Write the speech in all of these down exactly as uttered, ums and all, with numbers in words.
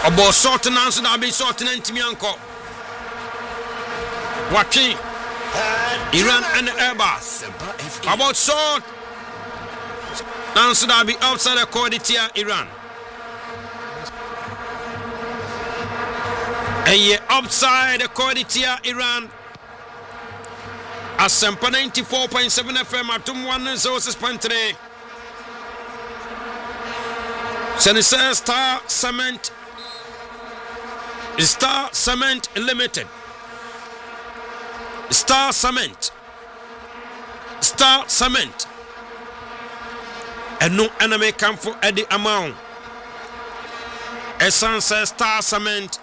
Obo short na nso na be short na ntimi anko. Watching Iran and Airbus. About short. Now should I be outside the court here, Iran? And ye outside the court here, Iran. Asempa ninety-four point seven F M at one zero six point three. Senator Star Cement Star Cement Limited. Star Cement. Star Cement. And no enemy come for Eddie amount. A son says Star Cement.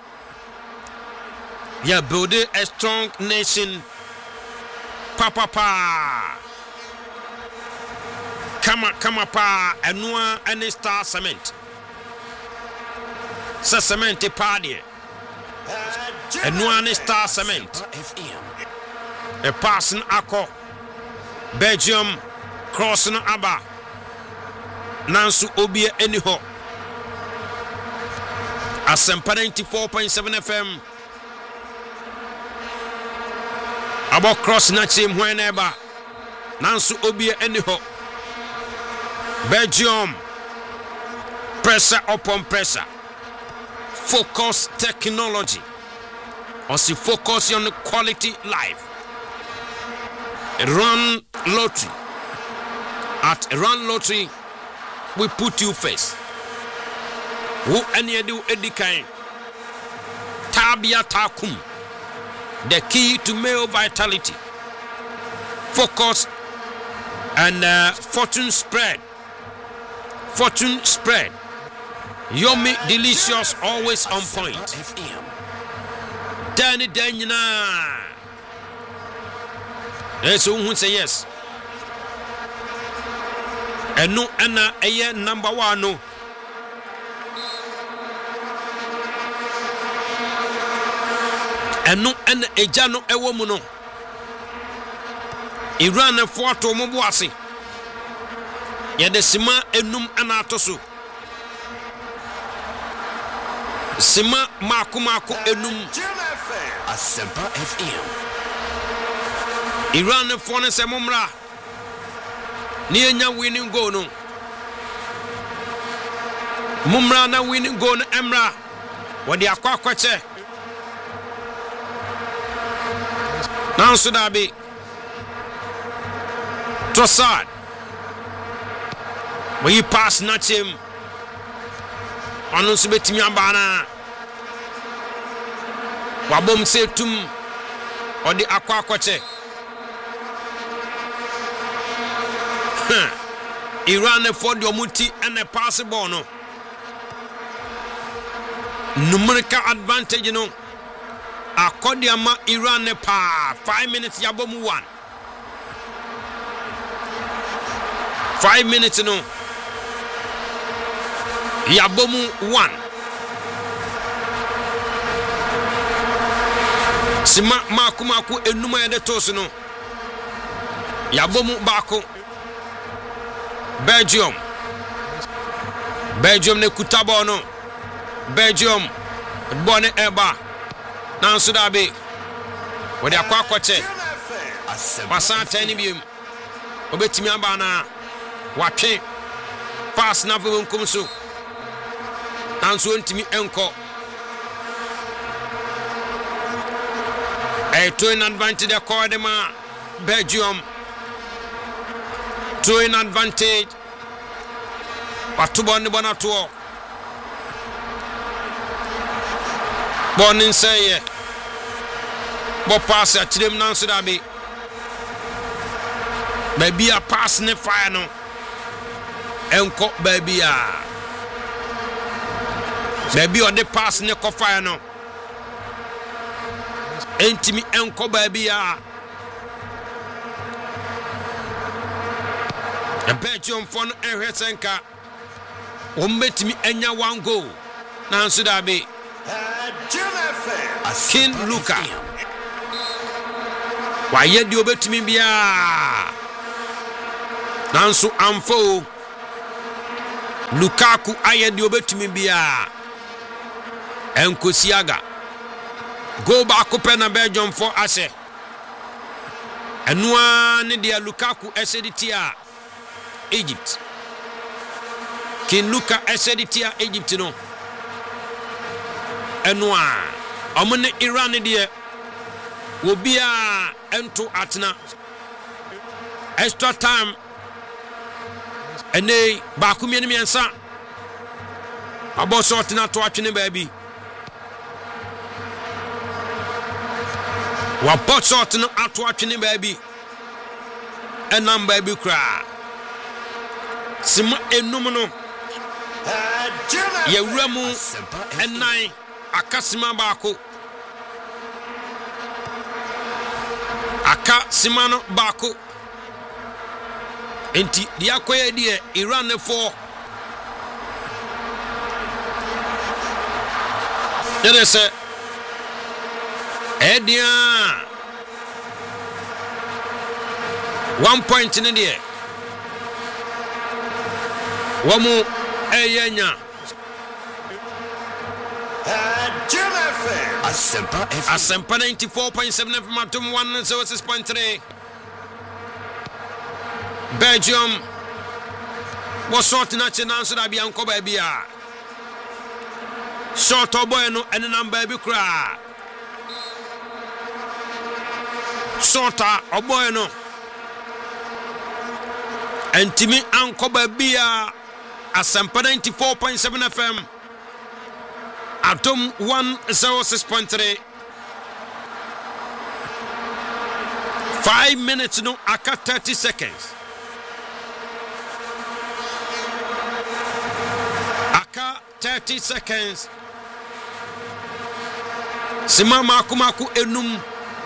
Yeah, building a strong nation. Papa pa. Kama kama pa. And no any Star Cement. Sa cement party. And no any Star Cement. A passing Akko Belgium crossing Abba Nansu Obia anyhow Asempa ninety-four point seven F M Abo cross na team whenever Nansu Obia anyhow Belgium pressure upon pressure focus technology or see focus on the quality life. Run Lottery. At Run Lottery, we put you first. Who any do edikai? Tabia takum. The key to male vitality. Focus and uh, fortune spread. Fortune spread. Yummy, delicious, always on point. Danny Danyana. Yes, who say yes? And no, Anna, a year number one. No, and no, and a jano, a woman. Iran a photo Mobuasi. Yet the Sima enum anatosu. Sima Makumaku enum. Asempa F M. Iran for ne semumra ni enya winning goal no mumra na winning goal no emra wodi akwa akwache now so da be Trossard we pass na him onu so betimi abana wabom setum odi akwa akwache Iran for the Omuti and a possible no numerical advantage, you know. Akodiama Iran pa five minutes yabomu one. Five minutes, you know. Yabomu one. Sima makumaku enuma de tosino. Yabomu bako. Belgium. Belgium ne kutabo no. Belgium. Bone eba. Nansu dabe. Wode akwa kwache. Pasan tani biem. Obetimi aba na. Watwe. Pass na vo nkom so. Nansu ntimi enko. E to in advantage de Kodema Belgium. To in advantage. Patubo ni bona to. Bonin say Bo pass at them Nansu dabe. Baby a pass ne fire no. Enko baby a. Baby on the pass ne ko fire no. Entimi enko baby a. The Belgium fon Ehresenka. Ombetimi enya one goal. Nansu dabe. King Luka. Why yet you obetimi bia. Nansu amfo. Lukaku ayedi obetumi bia. Nkosiaga go back up na Belgium for ase enua ne de Lukaku eseditia Egypt kin Luka eseditia Egypt no enua omne Iran de wobia ento atena extra time ene ba kumie ne miensa aboso atena to atwene baabi wa boxot no ato atwene baabi enam baabi kra sima enum no yewura mu enan akasima baako aka sima no baako enti dia koye die Iran ne for yede se Edia one point in the air. Wamu Eyenya Asempa Asempa ninety-four point seven F M Atom one oh six point three. Belgium was short in a chance that be uncle baby. Short or boy no and number baby cry. Shorter or boy no and Timmy Uncle Babia Asempa ninety-four point seven F M Atom one oh six point three. Five minutes no aka thirty seconds. Aka thirty seconds. Sima maku maku enum.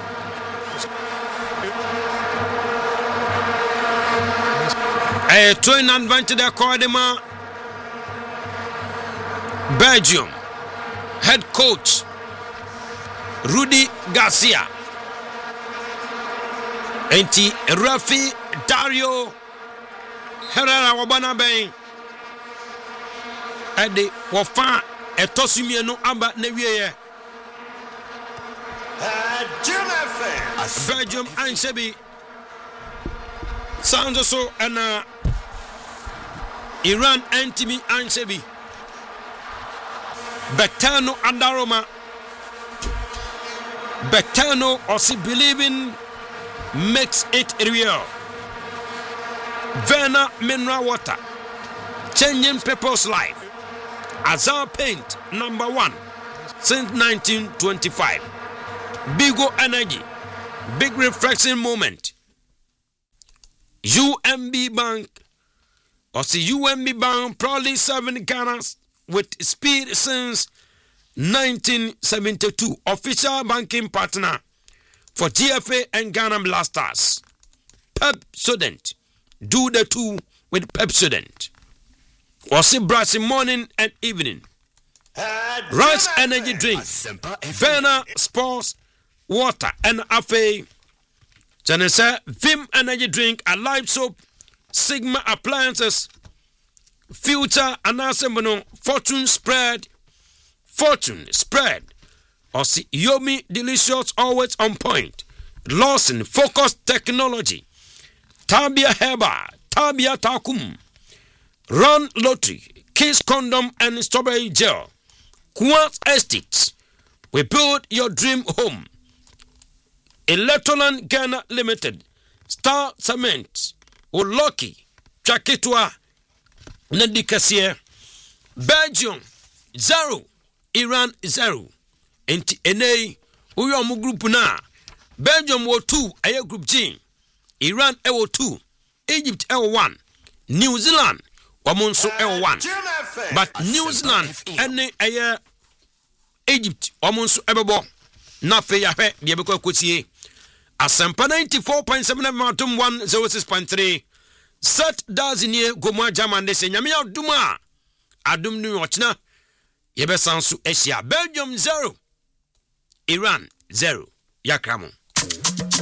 A twin advantage Kodima Belgium head coach Rudi Garcia enti Rafi Dario Herrera wabana ben ade wofa etosumie no aba na wieye Belgium ansebi sounds so and uh, Iran antimi ansebi Betano Andaroma Betano also believing makes it real. Verna mineral water changing people's life. Azar paint number one since nineteen twenty-five. Bigo energy, big reflection moment. U M B Bank, or see U M B Bank proudly serving Ghana with speed since nineteen seventy-two. Official banking partner for G F A and Ghana Blasters. Pepsodent, do the two with Pepsodent. Or see brassy morning and evening. Rice energy drink, Verna Sports water and Afe. Janessa Vim energy drink, a live soap, Sigma appliances, Future Anasemono, Fortune spread, Fortune spread, or see Yomi delicious, always on point, Lawson focused technology, Tabia Heba, Tabia Takum, Run Lottery, Kiss Condom and Strawberry Gel, Quartz Estates. We build your dream home. Electroland Ghana Limited, Star Cement, Oloki, Chakitwa, Nadikasier, Belgium, zero, Iran, zero. Enti Ene, Uyomu Group na, Belgium wo two, Aye Group G, Iran Ewo two, Egypt Ewo one, New Zealand, Wamonso Ewo one. But New Zealand, Ene Aye Egypt, Wamonso Ebebo, Nafe Yahe, Diabeko Kutie. Asempa ninety-four point seven F M Atom one oh six point three. Sat Dazinie Gomwa Jaman de Senyamia Duma Adum New Watchna Yebe Sansu Asia. Belgium zero, Iran zero. Yakramo.